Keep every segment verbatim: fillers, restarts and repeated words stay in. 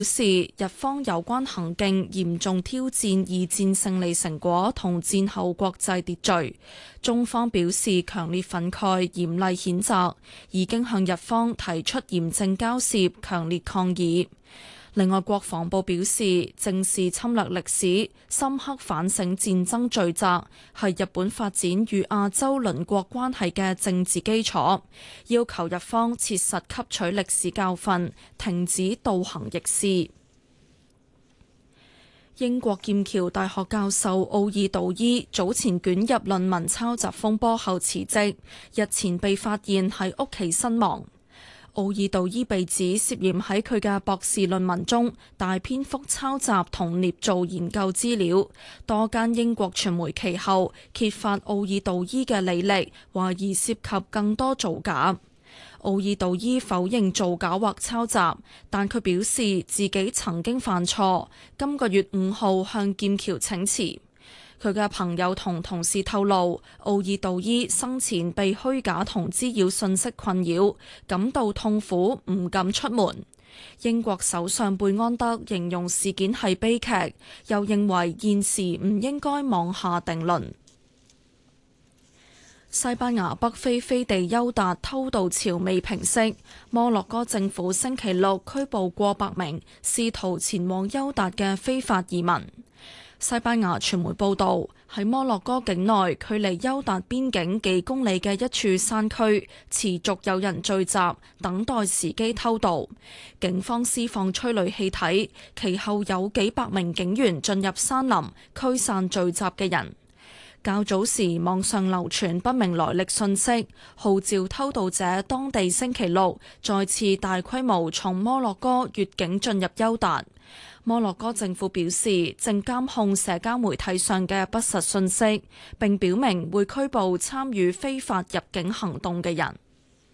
示日方有關行徑嚴重挑戰二戰勝利成果同戰後國際秩序，中方表示強烈憤慨、嚴厲譴責，已經向日方提出嚴正交涉、強烈抗議。另外，國防部表示，正視侵略歷史，深刻反省戰爭罪責，係日本發展與亞洲鄰國關係嘅政治基礎，要求日方切實吸取歷史教訓，停止倒行逆施。英國劍橋大學教授奧爾道伊早前捲入論文抄襲風波後辭職，日前被發現喺屋企身亡。奧爾道伊被指涉嫌喺佢嘅博士論文中大篇幅抄襲同捏造研究資料，多間英國傳媒其後揭發奧爾道伊嘅履歷，懷疑涉及更多造假。奧爾道伊否認造假或抄襲，但佢表示自己曾經犯錯，今個月五號向劍橋請辭。佢嘅朋友同同事透露，奧爾道伊生前被虛假同滋擾信息困擾，感到痛苦，唔敢出門。英國首相貝安德形容事件係悲劇，又認為現時唔應該妄下定論。西班牙北非飛地邱達偷渡潮未平息，摩洛哥政府星期六拘捕過百名試圖前往邱達嘅非法移民。西班牙傳媒報道，喺摩洛哥境內距離邱達邊境幾公里嘅一處山區，持續有人聚集，等待時機偷渡。警方施放催淚氣體，其後有幾百名警員進入山林，驅散聚集嘅人。較早時，網上流傳不明來歷信息，號召偷渡者當地星期六再次大規模從摩洛哥越境進入邱達。摩洛哥政府表示，正監控社交媒體上嘅不實信息，並表明會拘捕參與非法入境行動嘅人。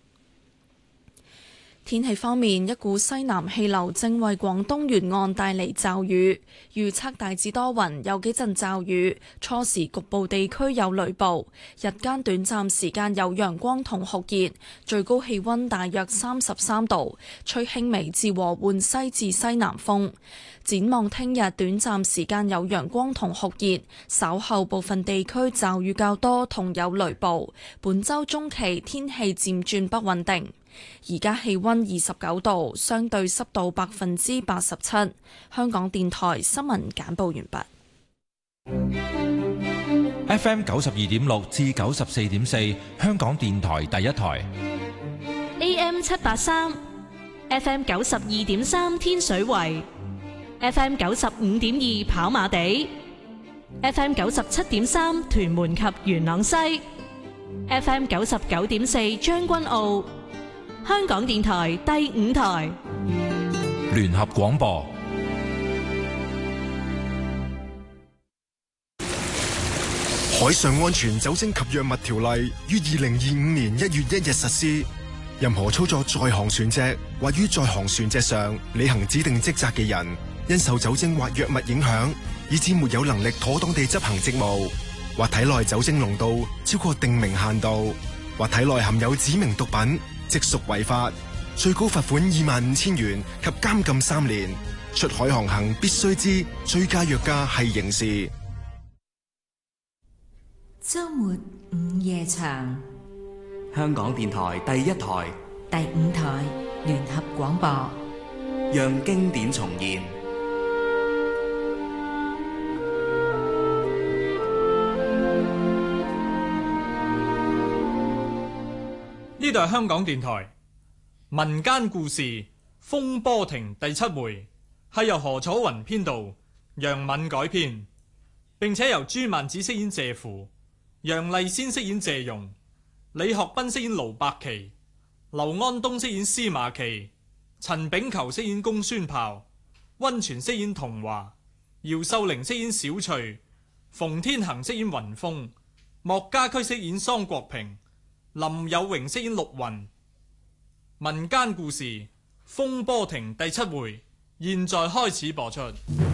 天氣方面，一股西南氣流正為廣東沿岸帶嚟驟雨，預測大致多雲，有幾陣驟雨，初時局部地區有雷暴，日間短暫時間有陽光同酷熱，最高氣溫大約三十三度，吹輕微至和緩西至西南風。展望聽日短暫時間有陽光同酷熱，稍後部分地區驟雨較多同有雷暴。本週中期天氣漸轉不穩定。而家氣溫二十九度，相對濕度百分之八十七。香港電台新聞簡報完畢。F M 九十二點六至九十四點四，香港電台第一台。 A M 七八三，F M 九十二點三天水圍，F M 九十五點二跑馬地，F M 九十七點三屯門及元朗西，F M 九十九點四將軍澳。香港電台第五台聯合廣播。 海上安全酒精及藥物條例於二零二五年一月一日實施。任何操作在航船隻或於在航船隻上履行指定職責嘅人，因受酒精或藥物影響，以致沒有能力妥當地執行職務，或體內酒精濃度超過定明限度，或體內含有指明毒品，即屬違法，最高罰款二萬五千元及監禁三年。出海航行必須知醉駕藥駕係刑事。 周末午夜場， 香港電台第一台、 第五台聯合廣播， 讓經典重現。 呢度係香港電台民間故事《風波亭》第七回，係由何楚雲編導，楊敏改編，並且由朱曼子飾演謝芙，楊麗仙飾演謝蓉，李學斌飾演盧伯奇，劉安東飾演司馬琪，陳炳球飾演公孫豹，溫泉飾演童華，姚秀玲飾演小翠，馮天恒飾演雲峰，莫家駒飾演桑國平，林有榮飾演陸雲。民間故事《風波亭》第七回，現在開始播出。